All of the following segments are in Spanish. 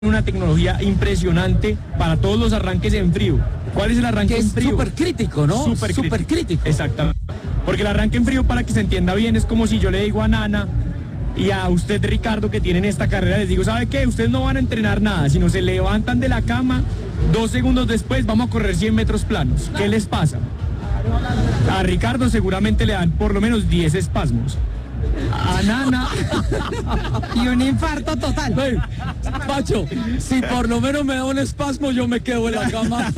una tecnología impresionante para todos los arranques en frío. ¿Cuál es el arranque en frío? Súper crítico, ¿no? Súper crítico. Exactamente. Porque el arranque en frío, para que se entienda bien, es como si yo le digo a Nana y a usted, Ricardo, que tienen esta carrera, les digo, ¿sabe qué? Ustedes no van a entrenar nada, sino se levantan de la cama, 2 segundos después vamos a correr 100 metros planos. ¿Qué les pasa? A Ricardo seguramente le dan por lo menos 10 espasmos. A Nana y un infarto total. Ven, Pacho, si por lo menos me da un espasmo, yo me quedo en la cama.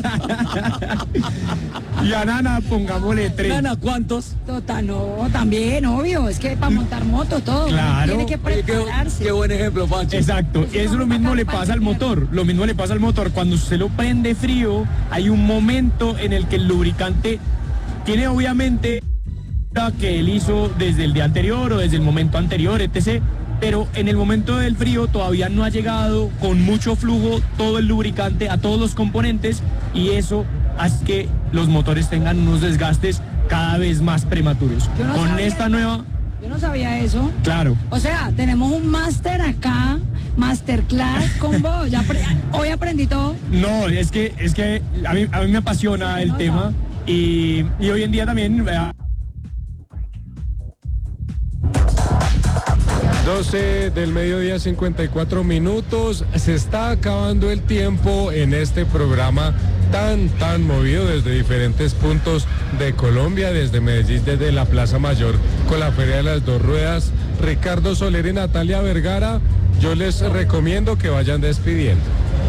Y a Nana pongámosle 3. Nana, ¿cuántos? Total, no, también, obvio, es que para montar moto todo, Claro. tiene que prepararse. Qué buen ejemplo, Pacho. Exacto, eso lo mismo le pasa al motor, lo mismo le pasa al motor. Cuando usted lo prende frío, hay un momento en el que el lubricante tiene obviamente que él hizo desde el día anterior o desde el momento anterior, etc. Pero en el momento del frío todavía no ha llegado con mucho flujo todo el lubricante a todos los componentes y eso hace que los motores tengan unos desgastes cada vez más prematuros. Con esta nueva... Yo no sabía eso. Claro. O sea, tenemos un máster acá, masterclass con vos. Hoy aprendí todo. No, es que a mí me apasiona el tema y hoy en día también... 12 del mediodía, 54 minutos. Se está acabando el tiempo en este programa tan movido desde diferentes puntos de Colombia, desde Medellín, desde la Plaza Mayor, con la Feria de las Dos Ruedas. Ricardo Soler y Natalia Vergara, yo les recomiendo que vayan despidiendo.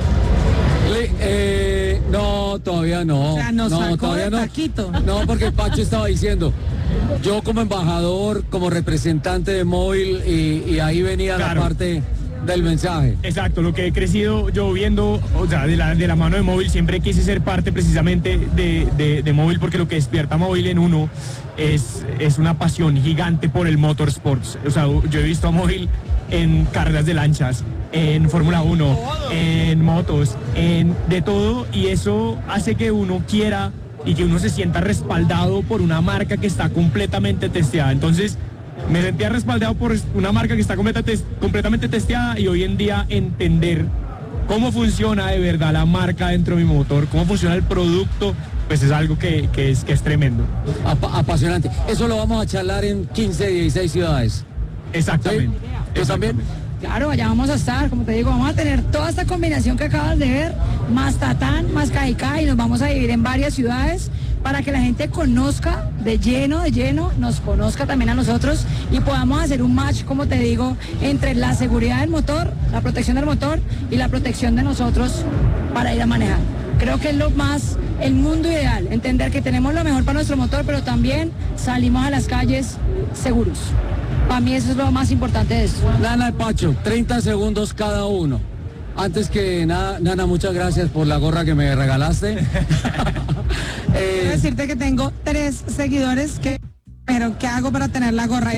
No, todavía no. O sea, nos sacó todavía de no. taquito. No, porque Pacho estaba diciendo, yo como embajador, como representante de Móvil, y ahí venía Claro. la parte del mensaje. Exacto, lo que he crecido yo viendo, o sea, de la mano de Móvil, siempre quise ser parte precisamente de Móvil, porque lo que despierta Móvil en uno es una pasión gigante por el motorsports. O sea, yo he visto a Móvil en carreras de lanchas, en Fórmula 1, en motos, en de todo, y eso hace que uno quiera y que uno se sienta respaldado por una marca que está completamente testeada. Entonces, me sentía respaldado por una marca que está completamente testeada y hoy en día entender cómo funciona de verdad la marca dentro de mi motor, cómo funciona el producto, pues es algo que es tremendo. Apasionante. Eso lo vamos a charlar en 15, 16 ciudades. Exactamente. ¿Sí? ¿Tú también? Claro, allá vamos a estar, como te digo, vamos a tener toda esta combinación que acabas de ver, más Tatán, más Cajicá, y nos vamos a dividir en varias ciudades para que la gente conozca de lleno, nos conozca también a nosotros y podamos hacer un match, como te digo, entre la seguridad del motor, la protección del motor y la protección de nosotros para ir a manejar. Creo que es el mundo ideal, entender que tenemos lo mejor para nuestro motor, pero también salimos a las calles seguros. Para mí eso es lo más importante de esto. Nana y Pacho, 30 segundos cada uno. Antes que nada, Nana, muchas gracias por la gorra que me regalaste. Quiero decirte que tengo 3 seguidores pero ¿qué hago para tener la gorra?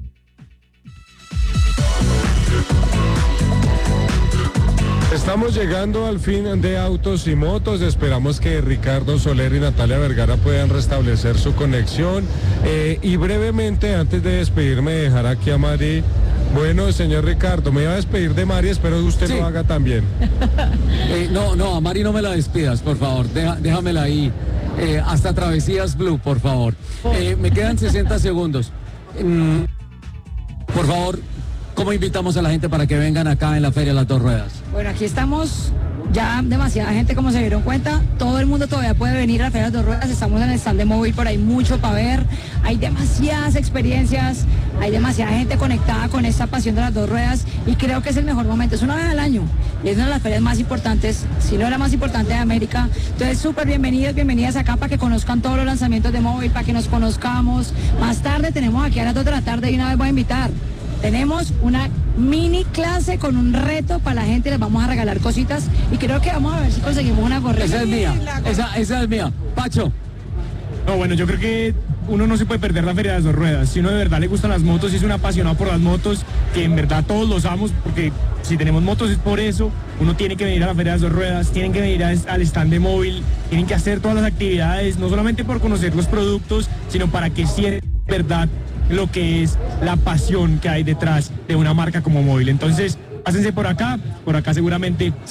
Estamos llegando al fin de Autos y Motos. Esperamos que Ricardo Soler y Natalia Vergara puedan restablecer su conexión. Y brevemente, antes de despedirme, dejar aquí a Mari. Bueno, señor Ricardo, me iba a despedir de Mari, espero que usted Sí. lo haga también. No, a Mari no me la despidas, por favor. Déjamela ahí. Hasta Travesías Blue, por favor. Me quedan 60 segundos. Por favor, ¿cómo invitamos a la gente para que vengan acá en la Feria de las Dos Ruedas? Bueno, aquí estamos, ya demasiada gente, como se dieron cuenta, todo el mundo todavía puede venir a la Feria de las Dos Ruedas, estamos en el stand de Móvil, por ahí mucho para ver, hay demasiadas experiencias, hay demasiada gente conectada con esta pasión de las dos ruedas y creo que es el mejor momento, es una vez al año y es una de las ferias más importantes, si no la más importante de América, entonces súper bienvenidas acá para que conozcan todos los lanzamientos de Móvil, para que nos conozcamos, más tarde tenemos aquí a las 2 de la tarde y una vez voy a invitar. Tenemos una mini clase con un reto para la gente, les vamos a regalar cositas y creo que vamos a ver si conseguimos una gorrita. Esa es mía, esa es mía. Pacho. No, bueno, yo creo que uno no se puede perder la Feria de las Dos Ruedas. Si uno de verdad le gustan las motos y es un apasionado por las motos, que en verdad todos los amamos, porque si tenemos motos es por eso, uno tiene que venir a la Feria de las Dos Ruedas, tienen que venir al stand de Móvil, tienen que hacer todas las actividades, no solamente por conocer los productos, sino para que sientan verdad lo que es la pasión que hay detrás de una marca como Móvil. Entonces, pásense por acá seguramente